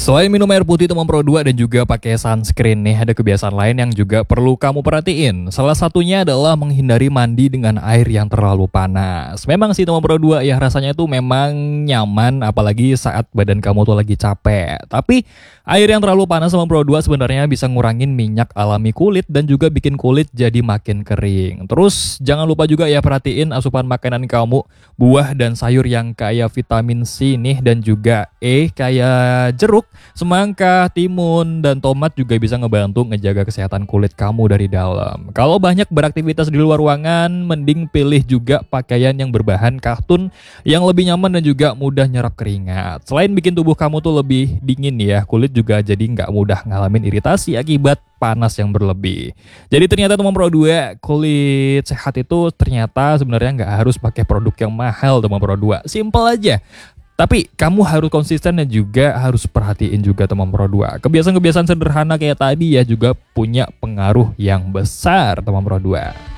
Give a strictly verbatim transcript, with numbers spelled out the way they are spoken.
Selain minum air putih teman Pro dua dan juga pakai sunscreen nih, ada kebiasaan lain yang juga perlu kamu perhatiin. Salah satunya adalah menghindari mandi dengan air yang terlalu panas. Memang sih teman Pro dua ya, rasanya itu memang nyaman apalagi saat badan kamu tuh lagi capek. Tapi air yang terlalu panas teman Pro dua sebenarnya bisa ngurangin minyak alami kulit dan juga bikin kulit jadi makin kering. Terus jangan lupa juga ya perhatiin asupan makanan kamu, buah dan sayur yang kayak vitamin C nih dan juga E kayak jeruk, semangka, timun, dan tomat juga bisa ngebantu ngejaga kesehatan kulit kamu dari dalam. Kalau banyak beraktivitas di luar ruangan, mending pilih juga pakaian yang berbahan katun yang lebih nyaman dan juga mudah nyerap keringat. Selain bikin tubuh kamu tuh lebih dingin ya, kulit juga jadi nggak mudah ngalamin iritasi akibat panas yang berlebih. Jadi ternyata teman Pro dua, kulit sehat itu ternyata sebenarnya nggak harus pakai produk yang mahal teman Pro dua. Simple aja. Tapi kamu harus konsisten dan juga harus perhatiin juga teman Pro dua. Kebiasaan-kebiasaan sederhana kayak tadi ya juga punya pengaruh yang besar teman Pro dua.